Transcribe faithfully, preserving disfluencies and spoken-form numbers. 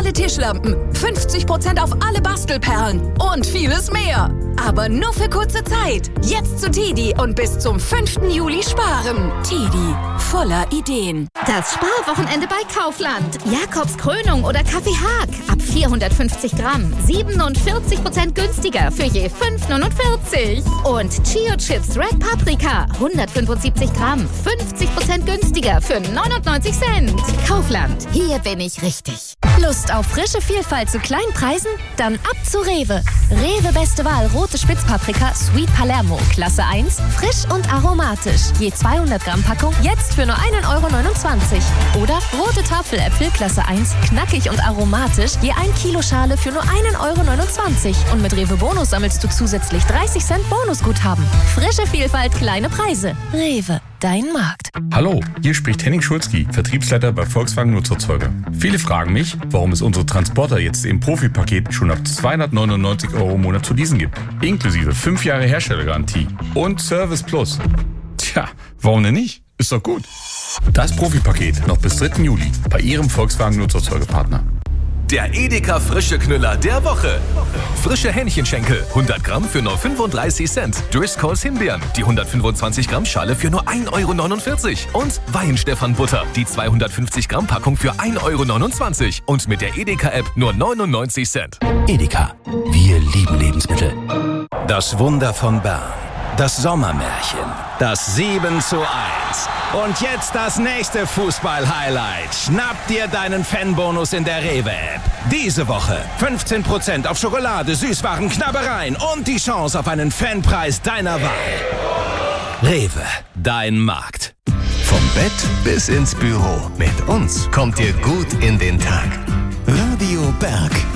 alle Tischlampen, fünfzig Prozent auf alle Bastelperlen und vieles mehr. Aber nur für kurze Zeit. Jetzt zu Tedi und bis zum fünften Juli sparen. Tedi, voller Ideen. Das Sparwochenende bei Kaufland. Jakobs Krönung oder Kaffee Haag. Ab vierhundertfünfzig Gramm. siebenundvierzig Prozent günstiger für je fünf neunundvierzig. Und Chio Chips Red Paprika. hundertfünfundsiebzig Gramm. fünfzig Prozent günstiger für neunundneunzig Cent. Kaufland. Hier bin ich richtig. Lust auf frische Vielfalt zu kleinen Preisen? Dann ab zu Rewe. Rewe beste Wahl rote Spitzpaprika Sweet Palermo Klasse eins, frisch und aromatisch. Je zweihundert Gramm Packung jetzt für nur ein Euro neunundzwanzig. Oder rote Tafeläpfel Klasse eins, knackig und aromatisch. Je ein Kilo Schale für nur ein Euro neunundzwanzig. Und mit Rewe Bonus sammelst du zusätzlich dreißig Cent Bonusguthaben. Frische Vielfalt, kleine Preise. Rewe. Dein Markt. Hallo, hier spricht Henning Schulzki, Vertriebsleiter bei Volkswagen Nutzerzeuger. Viele fragen mich, warum es unsere Transporter jetzt im Profipaket schon ab zweihundertneunundneunzig Euro im Monat zu leasen gibt. Inklusive fünf Jahre Herstellergarantie und Service Plus. Tja, warum denn nicht? Ist doch gut. Das Profipaket noch bis dritten Juli bei Ihrem Volkswagen Nutzerzeugerpartner. Der Edeka Frische Knüller der Woche. Frische Hähnchenschenkel, hundert Gramm für nur fünfunddreißig Cent. Driscolls Himbeeren, die hundertfünfundzwanzig Gramm Schale für nur ein Euro neunundvierzig. Und Weihenstephan Butter, die zweihundertfünfzig Gramm Packung für ein Euro neunundzwanzig. Und mit der Edeka-App nur neunundneunzig Cent. Edeka, wir lieben Lebensmittel. Das Wunder von Bern. Das Sommermärchen. Das sieben zu eins. Und jetzt das nächste Fußball-Highlight. Schnapp dir deinen Fanbonus in der Rewe-App. Diese Woche fünfzehn Prozent auf Schokolade, Süßwaren, Knabbereien und die Chance auf einen Fanpreis deiner Wahl. Rewe, dein Markt. Vom Bett bis ins Büro. Mit uns kommt ihr gut in den Tag. Radio Berg.